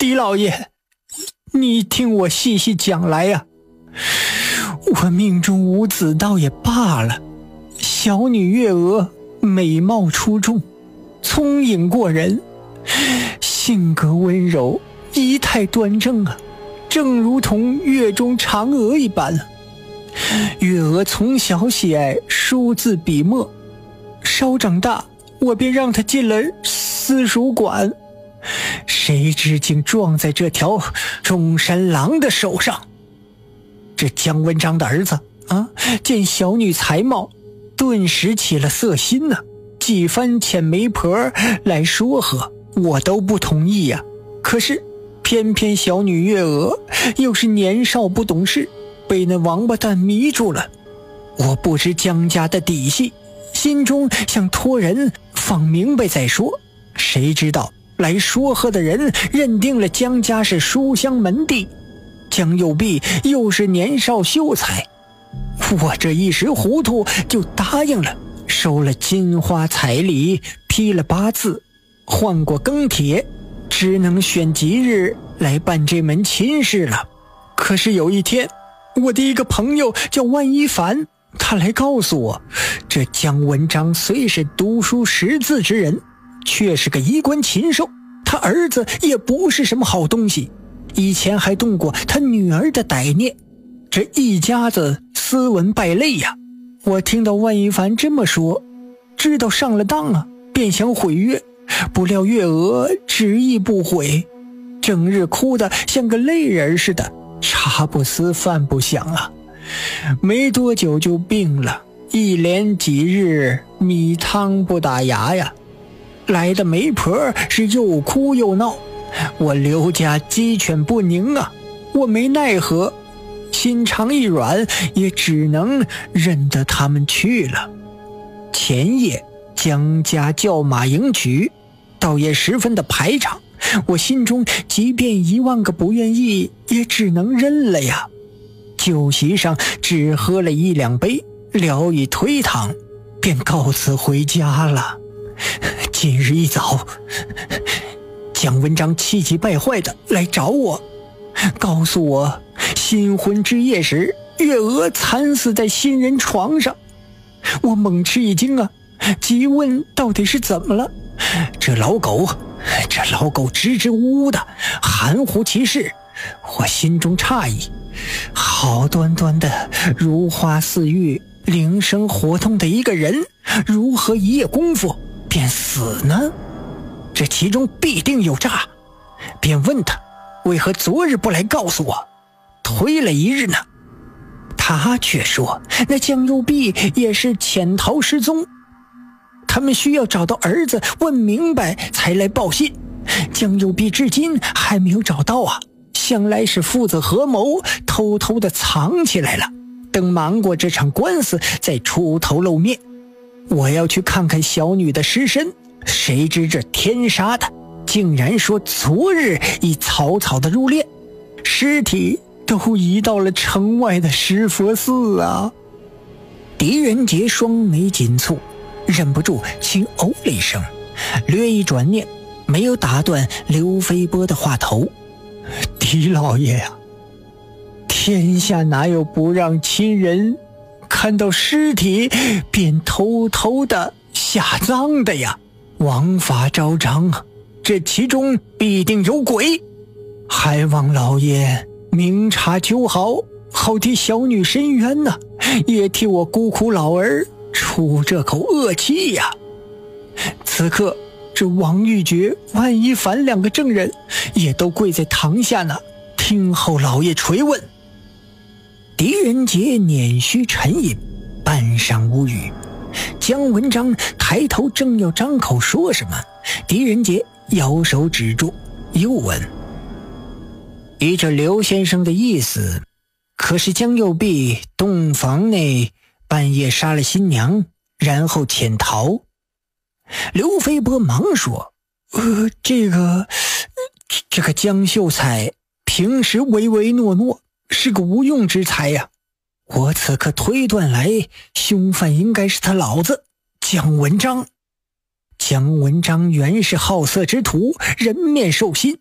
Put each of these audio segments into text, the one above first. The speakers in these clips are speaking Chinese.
狄老爷，你听我细细讲来呀。我命中无子倒也罢了，小女月娥美貌出众，聪颖过人，性格温柔，仪态端正啊，正如同月中嫦娥一般。月娥从小喜爱书字笔墨，稍长大，我便让她进了私塾馆，谁知竟撞在这条中山狼的手上。这姜文章的儿子见小女才貌，顿时起了色心呢，几番遣媒婆来说和，我都不同意呀。可是偏偏小女月娥又是年少不懂事，被那王八蛋迷住了。我不知姜家的底细，心中想托人放明白再说，谁知道来说和的人认定了姜家是书香门第，姜右弼又是年少秀才，我这一时糊涂就答应了，收了金花彩礼，批了八字，换过庚帖，只能选吉日来办这门亲事了。可是有一天，我的一个朋友叫万一凡，他来告诉我，这姜文章虽是读书识字之人，却是个衣冠禽兽，他儿子也不是什么好东西，以前还动过他女儿的歹念，这一家子斯文败类呀。我听到万一凡这么说，知道上了当啊，便想毁约，不料月娥执意不悔，整日哭得像个泪人似的，茶不思饭不想啊，没多久就病了，一连几日米汤不打牙呀。来的媒婆是又哭又闹，我刘家鸡犬不宁啊，我没奈何，心肠一软，也只能认得他们去了。前夜姜家叫马迎娶，倒也十分的排场，我心中即便10000个不愿意，也只能认了呀。酒席上只喝了1、2杯，聊以推搪，便告辞回家了。今日一早，姜文章气急败坏的来找我，告诉我新婚之夜时，月娥惨死在新人床上。我猛吃一惊啊，急问到底是怎么了。这老狗支支吾吾的，含糊其事。我心中诧异，好端端的如花似玉、灵生活动的一个人，如何一夜功夫便死呢？这其中必定有诈。便问他为何昨日不来告诉我，推了一日呢？他却说那姜右弼也是潜逃失踪，他们需要找到儿子问明白才来报信，姜右弼至今还没有找到啊，想来是父子合谋，偷偷的藏起来了，等忙过这场官司再出头露面。我要去看看小女的尸身，谁知这天杀的竟然说昨日已草草的入殓，尸体都移到了城外的石佛寺啊。狄仁杰双眉紧蹙，忍不住轻哦了一声，略一转念，没有打断刘飞波的话头。狄老爷呀，天下哪有不让亲人看到尸体便偷偷的下葬的呀？王法昭彰，这其中必定有鬼，还望老爷明察秋毫，好替小女伸冤呐，也替我孤苦老儿出这口恶气呀。此刻这王玉珏、万一凡2个证人也都跪在堂下呢，听候老爷垂问。狄仁杰捻须沉吟，半晌无语。姜文章抬头正要张口说什么，狄仁杰摇手止住，又问：依着刘先生的意思，可是姜右弼洞房内半夜杀了新娘，然后潜逃？刘飞波忙说：这个姜秀才平时唯唯诺诺，是个无用之才呀。我此刻推断来，凶犯应该是他老子姜文章。姜文章原是好色之徒，人面兽心，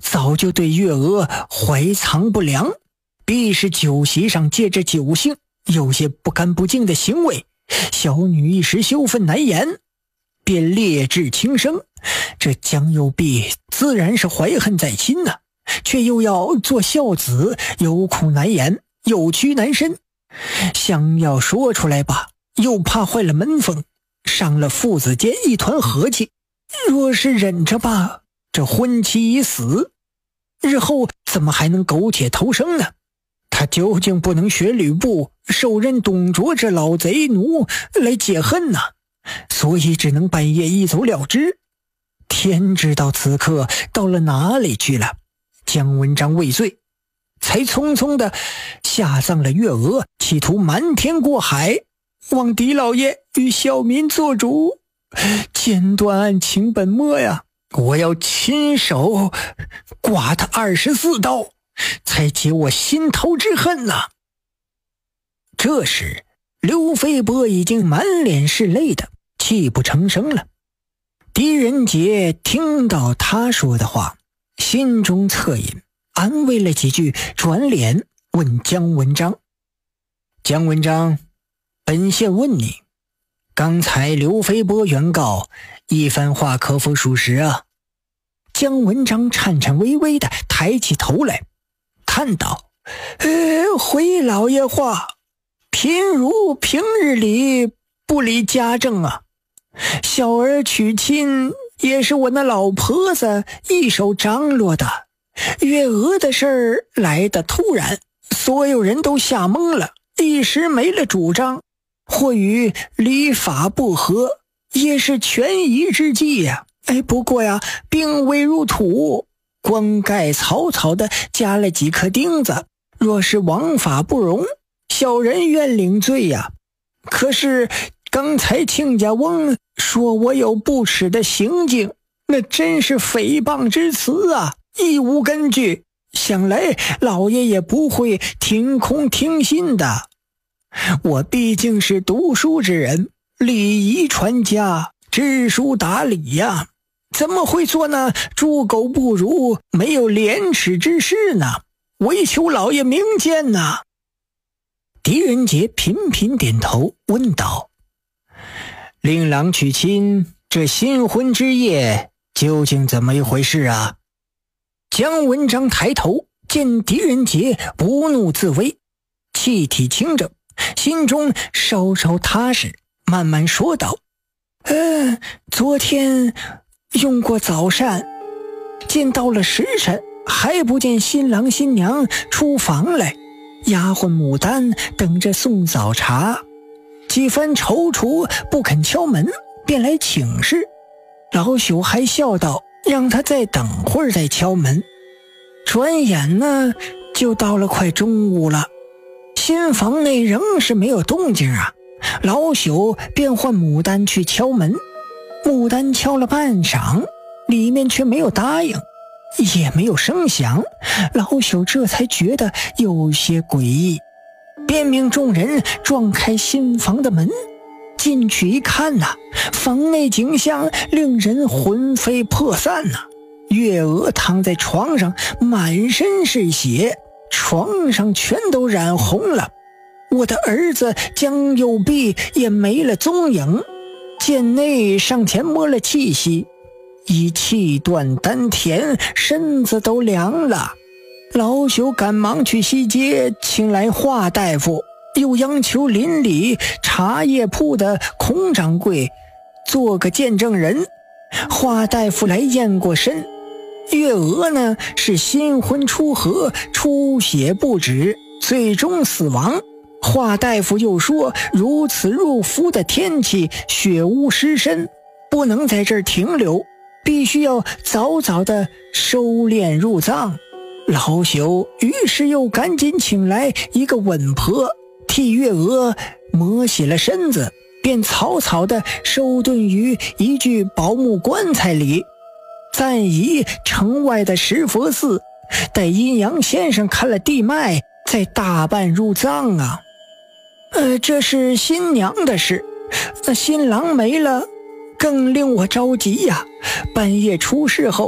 早就对月娥怀藏不良，必是酒席上借着酒兴有些不干不净的行为，小女一时羞愤难言，便烈质轻生。这江右弼自然是怀恨在心呐，却又要做孝子，有苦难言，有屈难伸。想要说出来吧，又怕坏了门风，伤了父子间一团和气。若是忍着吧，这婚期已死，日后怎么还能苟且偷生呢？他究竟不能学吕布受任董卓这老贼奴来解恨呐，所以只能半夜一走了之。天知道此刻到了哪里去了。姜文章未遂，才匆匆的下葬了月娥，企图瞒天过海，望狄老爷与小民做主，剪断案情本末呀！我要亲手剐他24刀，才解我心头之恨呐！这时刘飞波已经满脸是泪的泣不成声了。狄仁杰听到他说的话，心中恻隐，安慰了几句，转脸问姜文章：姜文章，本县问你，刚才刘飞波原告一番话可否属实啊？姜文章颤颤巍巍地抬起头来，叹道：回老爷话，贫如平日里不理家政啊，小儿娶亲也是我那老婆子一手张罗的，月娥的事儿来得突然，所有人都吓懵了，一时没了主张，或与礼法不合，也是权宜之计呀。不过呀，并未入土，光盖草草的加了几颗钉子，若是王法不容，小人愿领罪呀。可是刚才亲家翁说我有不耻的行径，那真是诽谤之词啊，亦无根据，想来老爷也不会听空听信的。我毕竟是读书之人，礼仪传家，知书达理呀，怎么会做那猪狗不如、没有廉耻之事呢？唯求老爷明鉴呐。狄仁杰频频点头，问道：令郎娶亲，这新婚之夜究竟怎么一回事啊？姜文章抬头见狄仁杰不怒自威，气体清正，心中稍稍踏实，慢慢说道：昨天用过早膳，见到了时辰，还不见新郎新娘出房来，丫鬟牡丹等着送早茶，几番踌躇不肯敲门，便来请示。老朽还笑道让他再等会儿再敲门。转眼呢，就到了快中午了，新房内仍是没有动静啊。老朽便唤牡丹去敲门，牡丹敲了半晌，里面却没有答应，也没有声响。老朽这才觉得有些诡异，便命众人撞开新房的门，进去一看呐，房内景象令人魂飞魄散呐。月娥躺在床上，满身是血，床上全都染红了。我的儿子姜右弼也没了踪影，剑内上前摸了气息，已气断丹田，身子都凉了。老朽赶忙去西街请来华大夫，又央求邻里茶叶铺的孔掌柜做个见证人。华大夫来验过身，月娥呢是新婚初合，出血不止，最终死亡。华大夫又说，如此入伏的天气，血污湿身，不能在这儿停留，必须要早早的收敛入葬。老朽于是又赶紧请来一个稳婆，替月娥磨洗了身子，便草草的收顿于一具宝木棺材里，暂移城外的石佛寺，待阴阳先生看了地脉，再大办入葬啊。这是新娘的事，新郎没了更令我着急呀。半夜出事后，他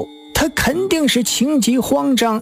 他肯定是情急慌张，